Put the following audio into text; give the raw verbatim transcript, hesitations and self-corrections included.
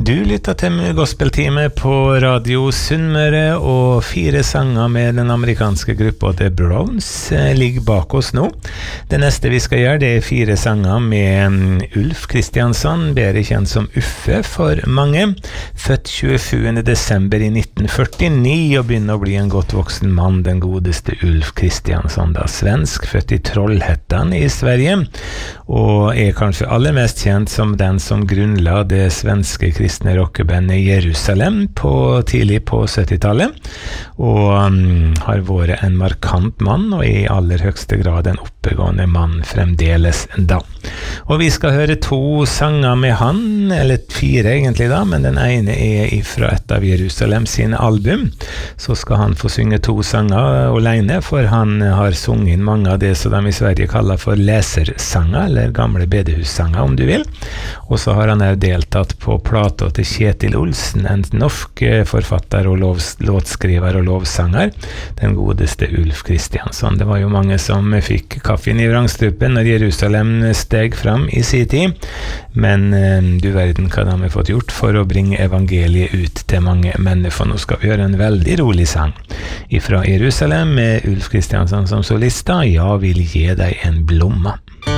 Du lytter til gospeltime på Radio Sunnmøre, og fire sanger med den amerikanske gruppa The Browns ligger bak oss nå. Det neste vi skal gjøre, det er fire sanger med Ulf Kristiansson, bedre kjent som Uffe for mange. Født tjuesjuende desember i nitten førtini og begynner å bli en godt voksen mann, den godeste Ulf Kristiansson, da svensk, født i Trollhättan i Sverige, og er kanskje aller mest kjent som den som grunnla det svenske kristne rockebandet Jerusalem på, tidlig på syttitallet, og um, har vært en markant mann, og i aller høyeste grad en oppegående mann fremdeles da. Og vi skal høre to sanger med han, eller fire egentlig da, men den ene er fra et av Jerusalem sine album. Så skal han få synge to sanger alene, for han har sunget mange av det som de i Sverige kaller for lesersanger, eller gamle bedehussanger om du vil. Og så har han også deltatt på plata til Kjetil Olsen, en norsk forfatter og lov, låtskriver og lovsanger, den godeste Ulf Kristiansson. Det var jo mange som fikk kaffen i vrangstrupen når Jerusalem steg fram i sin tid, men du verden hva de har fått gjort for å bringe evangeliet ut til mange mennesker. Nå skal vi gjøre en veldig rolig sang ifra Jerusalem med Ulf Kristiansson som solista. Jeg vil gi deg en blomma.